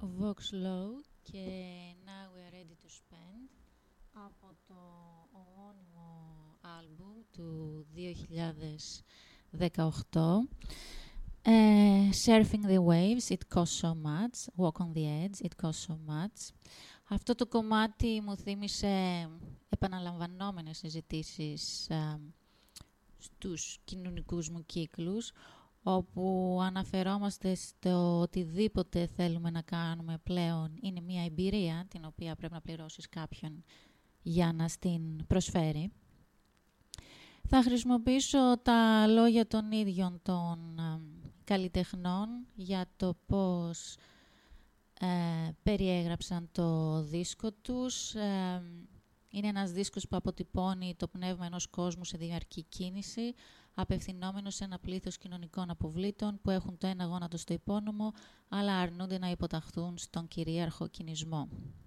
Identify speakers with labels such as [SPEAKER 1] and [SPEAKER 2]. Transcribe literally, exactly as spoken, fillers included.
[SPEAKER 1] Vox Low και Now We Are Ready To Spend από το ομώνυμο άλμπουμ του δύο χιλιάδες δεκαοκτώ. Uh, Surfing the Waves, It Costs So Much. Walk on the Edge, It Costs So Much. Αυτό το κομμάτι μου θύμισε επαναλαμβανόμενες συζητήσεις uh, στους κοινωνικούς μου κύκλους, όπου αναφερόμαστε στο οτιδήποτε θέλουμε να κάνουμε πλέον είναι μια εμπειρία την οποία πρέπει να πληρώσεις κάποιον για να στην προσφέρει. Θα χρησιμοποιήσω τα λόγια των ίδιων των ε, καλλιτεχνών για το πώς ε, περιέγραψαν το δίσκο τους. Ε, είναι ένας δίσκος που αποτυπώνει το πνεύμα ενός κόσμου σε διαρκή κίνηση, απευθυνόμενος σε ένα πλήθος κοινωνικών αποβλήτων που έχουν το ένα γόνατο στο υπόνομο, αλλά αρνούνται να υποταχθούν στον κυρίαρχο κινησμό.